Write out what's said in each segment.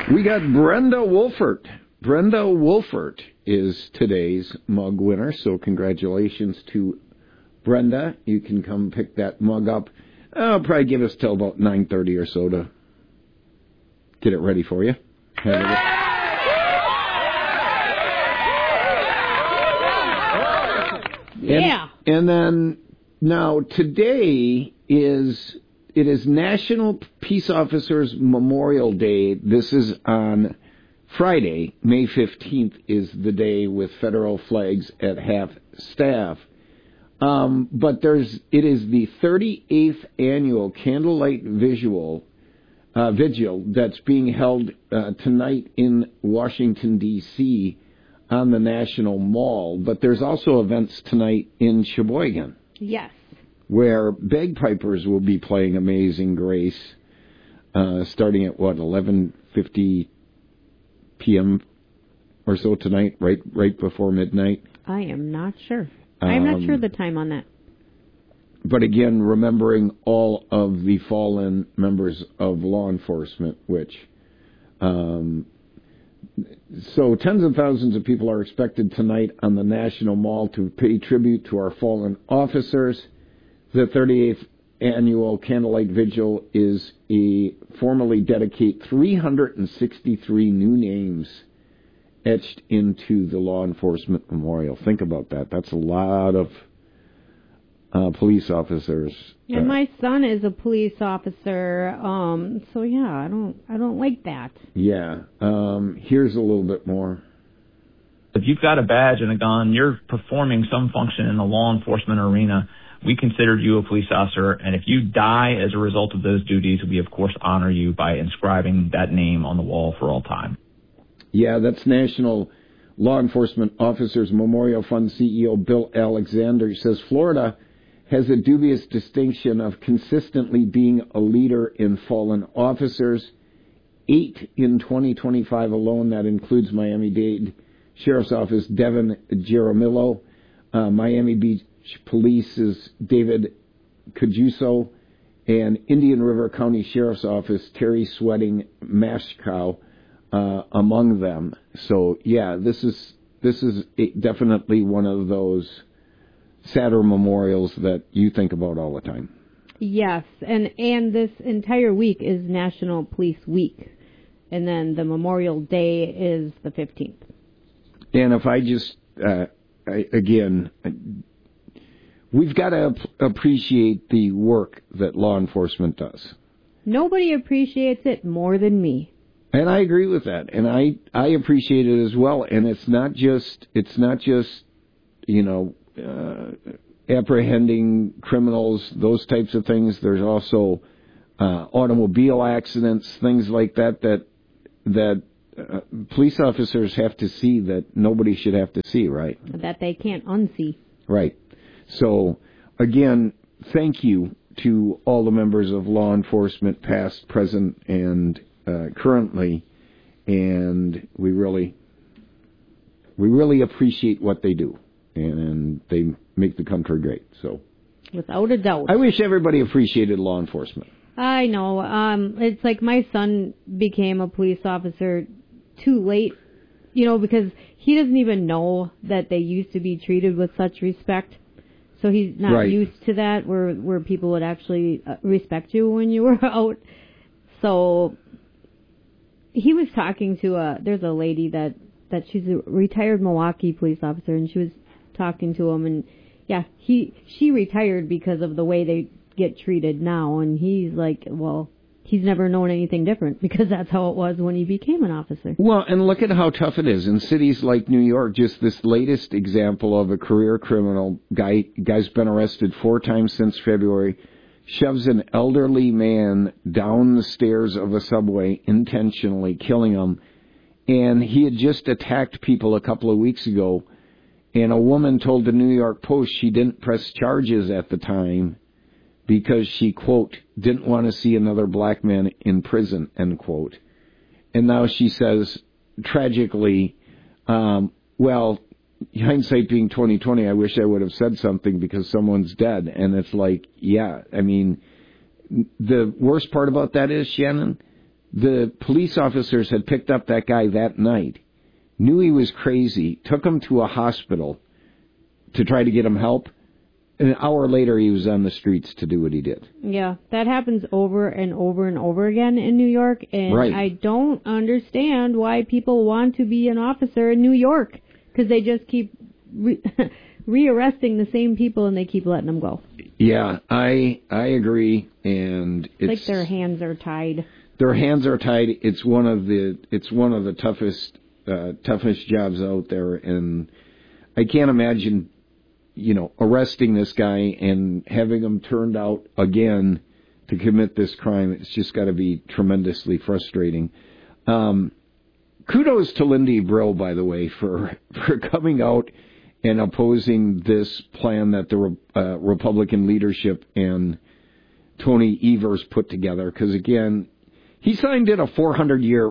We got Brenda Wolfert. Brenda Wolfert is today's mug winner, so congratulations to Brenda. You can come pick that mug up. I'll probably give us till about 9:30 or so to get it ready for you. Yeah. And then now today is National Peace Officers Memorial Day. This is on Friday, May 15th is the day with federal flags at half staff. But it is the 38th annual candlelight vigil that's being held tonight in Washington, D.C. on the National Mall. But there's also events tonight in Sheboygan. Yes. Where bagpipers will be playing Amazing Grace starting at, 11:50 p.m. or so tonight, right before midnight? I am not sure. I'm not sure the time on that. But again, remembering all of the fallen members of law enforcement, which... So tens of thousands of people are expected tonight on the National Mall to pay tribute to our fallen officers. The 38th annual Candlelight Vigil is formally dedicate 363 new names etched into the Law Enforcement Memorial. Think about that. That's a lot of police officers. And my son is a police officer, so yeah, I don't like that. Yeah. Here's a little bit more. If you've got a badge and a gun, you're performing some function in the law enforcement arena. We considered you a police officer, and if you die as a result of those duties, we, of course, honor you by inscribing that name on the wall for all time. Yeah, that's National Law Enforcement Officers Memorial Fund CEO Bill Alexander. He says Florida has a dubious distinction of consistently being a leader in fallen officers. 8 in 2025 alone. That includes Miami-Dade Sheriff's Office Devin Jaramillo, Miami Beach Police's David Cajuso, and Indian River County Sheriff's Office Terry Sweating Mashkow among them. So yeah, this is definitely one of those sadder memorials that you think about all the time. Yes, and this entire week is National Police Week, and then the Memorial Day is the 15th. And if I just, again, we've got to appreciate the work that law enforcement does. Nobody appreciates it more than me. And I agree with that. And I appreciate it as well. And it's not just, apprehending criminals, those types of things. There's also automobile accidents, things like that police officers have to see that nobody should have to see, right? That they can't unsee. Right. So, again, thank you to all the members of law enforcement, past, present, and currently, and we really appreciate what they do, and they make the country great. So, without a doubt, I wish everybody appreciated law enforcement. I know. It's like my son became a police officer too late, because he doesn't even know that they used to be treated with such respect. So he's not used to that, where people would actually respect you when you were out. So he was talking to there's a lady that she's a retired Milwaukee police officer, and she was talking to him, and yeah, she retired because of the way they get treated now, and he's like, well, he's never known anything different because that's how it was when he became an officer. Well, and look at how tough it is in cities like New York. Just this latest example of a career criminal guy's been arrested 4 times since February, shoves an elderly man down the stairs of a subway, intentionally killing him, and he had just attacked people a couple of weeks ago, and a woman told the New York Post she didn't press charges at the time because she, quote, didn't want to see another black man in prison, end quote. And now she says, tragically, well, hindsight being 20/20, I wish I would have said something because someone's dead. And it's like, yeah, I mean, the worst part about that is, Shannon, The police officers had picked up that guy that night, knew he was crazy, took him to a hospital to try to get him help. An hour later, he was on the streets to do what he did. Yeah, that happens over and over and over again in New York, and right. I don't understand why people want to be an officer in New York, because they just keep rearresting the same people and they keep letting them go. Yeah, I agree, and it's like their hands are tied. Their hands are tied. It's one of the toughest jobs out there, and I can't imagine, arresting this guy and having him turned out again to commit this crime. It's just got to be tremendously frustrating. Kudos to Lindy Brill, by the way, for coming out and opposing this plan that the Republican leadership and Tony Evers put together. Because, again, he signed in a 400-year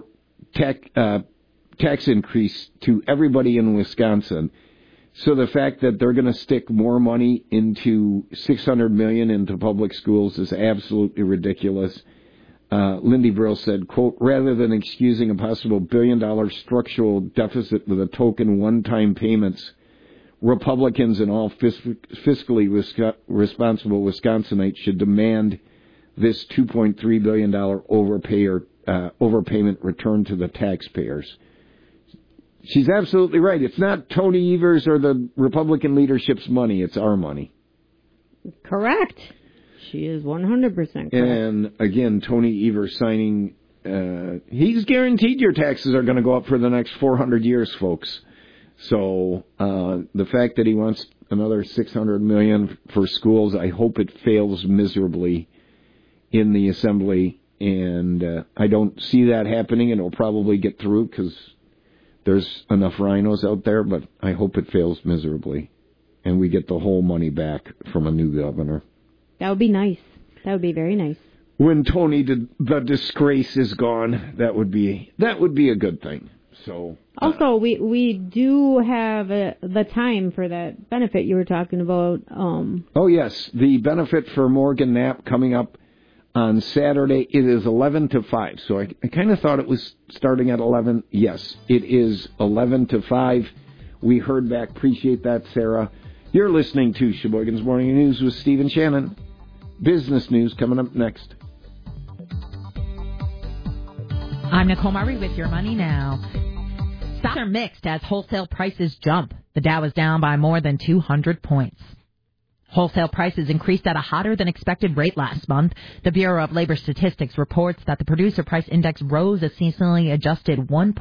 tax increase to everybody in Wisconsin. So the fact that they're going to stick more money into $600 million into public schools is absolutely ridiculous. Lindy Brill said, quote, rather than excusing a possible billion-dollar structural deficit with a token one-time payments, Republicans and all fiscally responsible Wisconsinites should demand this $2.3 billion overpayment returned to the taxpayers. She's absolutely right. It's not Tony Evers or the Republican leadership's money. It's our money. Correct. She is 100% correct. And, again, Tony Evers signing, he's guaranteed your taxes are going to go up for the next 400 years, folks. So the fact that he wants another $600 million for schools, I hope it fails miserably in the Assembly. And I don't see that happening, and it'll probably get through because there's enough rhinos out there, but I hope it fails miserably and we get the whole money back from a new governor. That would be nice. That would be very nice. When Tony, the disgrace is gone, that would be a good thing. So also, we do have the time for that benefit you were talking about. Oh, yes. The benefit for Morgan Knapp coming up on Saturday. It is 11 to 5. So I kind of thought it was starting at 11. Yes, it is 11 to 5. We heard back. Appreciate that, Sarah. You're listening to Sheboygan's Morning News with Steve and Shannon. Business news coming up next. I'm Nicole Murray with Your Money Now. Stocks are mixed as wholesale prices jump. The Dow is down by more than 200 points. Wholesale prices increased at a hotter-than-expected rate last month. The Bureau of Labor Statistics reports that the Producer Price Index rose a seasonally adjusted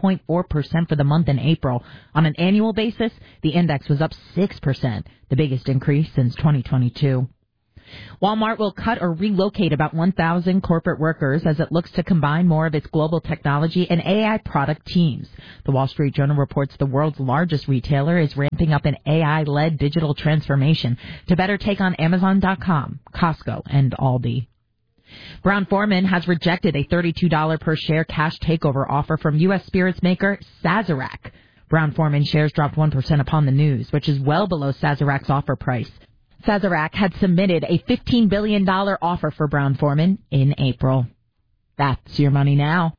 1.4% for the month in April. On an annual basis, the index was up 6%, the biggest increase since 2022. Walmart will cut or relocate about 1,000 corporate workers as it looks to combine more of its global technology and AI product teams. The Wall Street Journal reports the world's largest retailer is ramping up an AI-led digital transformation to better take on Amazon.com, Costco, and Aldi. Brown-Forman has rejected a $32 per share cash takeover offer from U.S. spirits maker Sazerac. Brown-Forman shares dropped 1% upon the news, which is well below Sazerac's offer price. Sazerac had submitted a $15 billion offer for Brown-Forman in April. That's Your Money Now.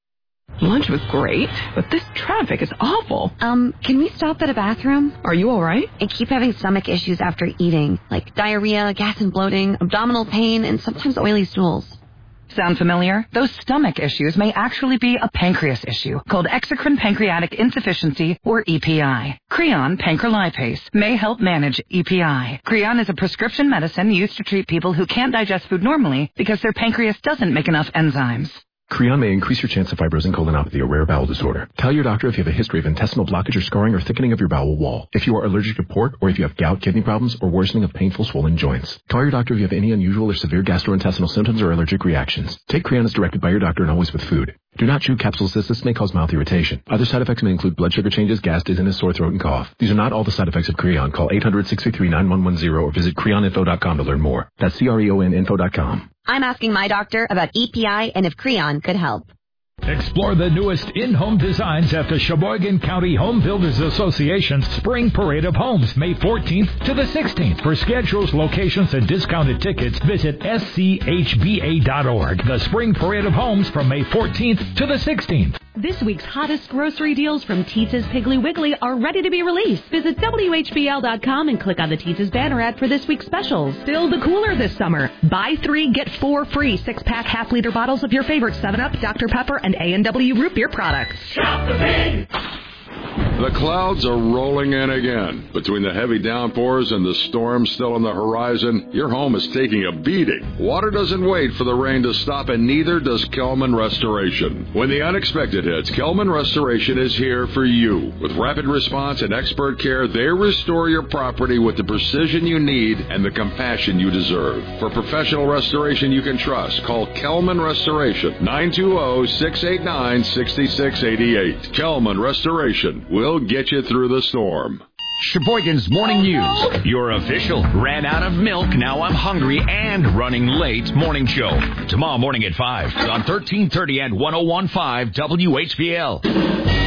Lunch was great, but this traffic is awful. Can we stop at a bathroom? Are you all right? I keep having stomach issues after eating, like diarrhea, gas and bloating, abdominal pain, and sometimes oily stools. Sound familiar? Those stomach issues may actually be a pancreas issue called exocrine pancreatic insufficiency, or EPI. Creon pancrelipase may help manage EPI. Creon is a prescription medicine used to treat people who can't digest food normally because their pancreas doesn't make enough enzymes. Creon may increase your chance of fibrosing colonopathy, a rare bowel disorder. Tell your doctor if you have a history of intestinal blockage or scarring or thickening of your bowel wall. If you are allergic to pork, or if you have gout, kidney problems, or worsening of painful swollen joints. Call your doctor if you have any unusual or severe gastrointestinal symptoms or allergic reactions. Take Creon as directed by your doctor and always with food. Do not chew capsules as this may cause mouth irritation. Other side effects may include blood sugar changes, gas, dizziness, sore throat, and cough. These are not all the side effects of Creon. Call 800-633-9110 or visit creoninfo.com to learn more. That's CREONinfo.com. I'm asking my doctor about EPI and if Creon could help. Explore the newest in-home designs at the Sheboygan County Home Builders Association's Spring Parade of Homes, May 14th to the 16th. For schedules, locations, and discounted tickets, visit schba.org. The Spring Parade of Homes from May 14th to the 16th. This week's hottest grocery deals from Teetz's Piggly Wiggly are ready to be released. Visit WHBL.com and click on the Teetz's banner ad for this week's specials. Fill the cooler this summer. Buy 3, get 4 free 6-pack half-liter bottles of your favorite 7-Up, Dr. Pepper, and A&W root beer products. Shop the Pig! The clouds are rolling in again. Between the heavy downpours and the storm still on the horizon, your home is taking a beating. Water doesn't wait for the rain to stop, and neither does Kelman Restoration. When the unexpected hits, Kelman Restoration is here for you. With rapid response and expert care, they restore your property with the precision you need and the compassion you deserve. For professional restoration you can trust, call Kelman Restoration, 920-689-6688. Kelman Restoration will get you through the storm. Sheboygan's Morning News. Your official ran out of milk, now I'm hungry and running late morning show. Tomorrow morning at 5 on 1330 and 101.5 WHBL.